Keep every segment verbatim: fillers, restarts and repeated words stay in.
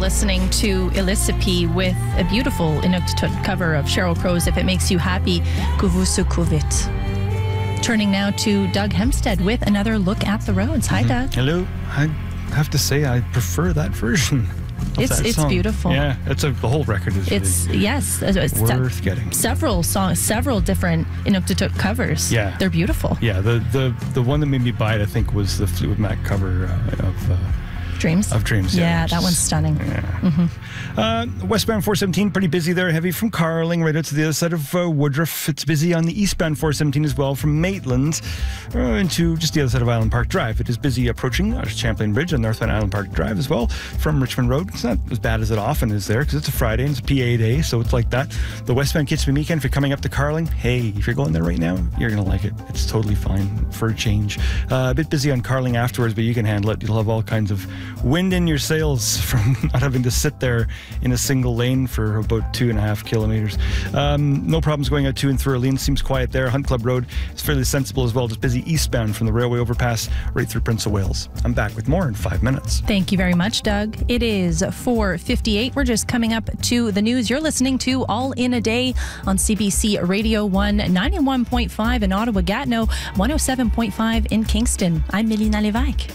listening to Elisapie with a beautiful Inuktitut cover of Sheryl Crow's If It Makes You Happy, Kuvu Sukuvit. Turning now to Doug Hempstead with another look at the roads. Hi, mm-hmm. Doug. Hello. I have to say I prefer that version. It's that it's song. beautiful. Yeah, it's a, the whole record is it's really yes, it's worth se- getting. Several songs, several different Inuktitut covers. Yeah, they're beautiful. Yeah, the the the one that made me buy it, I think, was the Fleetwood Mac cover uh, of. Uh, Dreams? Of Dreams, yeah. Yeah, that is, one's stunning. Yeah. Mm-hmm. Uh, westbound four seventeen, pretty busy there. Heavy from Carling right out to the other side of uh, Woodruff. It's busy on the eastbound four seventeen as well from Maitland uh, into just the other side of Island Park Drive. It is busy approaching uh, Champlain Bridge on northbound Island Park Drive as well from Richmond Road. It's not as bad as it often is there because it's a Friday and it's a P A day, so it's like that. The westbound Kitchener weekend, if you're coming up to Carling, hey, if you're going there right now, you're going to like it. It's totally fine for a change. Uh, a bit busy on Carling afterwards, but you can handle it. You'll have all kinds of wind in your sails from not having to sit there in a single lane for about two and a half kilometers. Um, no problems going out to and through Orleans. Seems quiet there. Hunt Club Road is fairly sensible as well. Just busy eastbound from the railway overpass right through Prince of Wales. I'm back with more in five minutes. Thank you very much, Doug. It is four fifty-eight. We're just coming up to the news. You're listening to All in a Day on C B C Radio one, ninety-one point five in Ottawa-Gatineau, one oh seven point five in Kingston. I'm Melina Lévesque.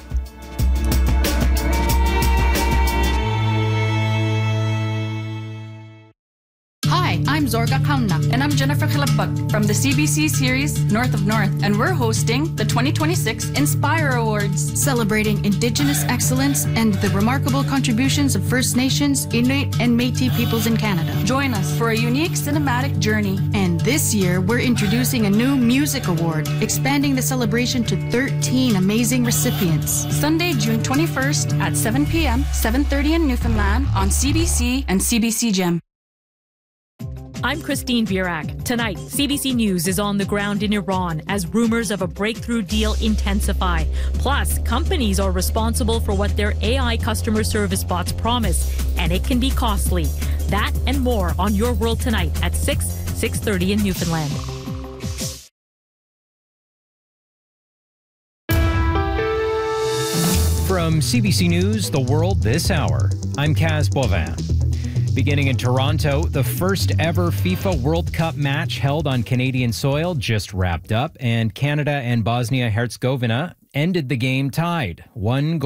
Hi, I'm Zorga Kauna. And I'm Jennifer Khilapag from the C B C series North of North. And we're hosting the twenty twenty-six Inspire Awards, celebrating Indigenous excellence and the remarkable contributions of First Nations, Inuit, and Métis peoples in Canada. Join us for a unique cinematic journey. And this year, we're introducing a new music award, expanding the celebration to thirteen amazing recipients. Sunday, June twenty-first at seven p.m., seven thirty in Newfoundland on C B C and C B C Gem. I'm Christine Burak. Tonight, C B C News is on the ground in Iran as rumors of a breakthrough deal intensify. Plus, companies are responsible for what their A I customer service bots promise, and it can be costly. That and more on Your World Tonight at six, six thirty in Newfoundland. From C B C News, The World This Hour, I'm Kaz Bovin. Beginning in Toronto, the first ever FIFA World Cup match held on Canadian soil just wrapped up, and Canada and Bosnia-Herzegovina ended the game tied. One goal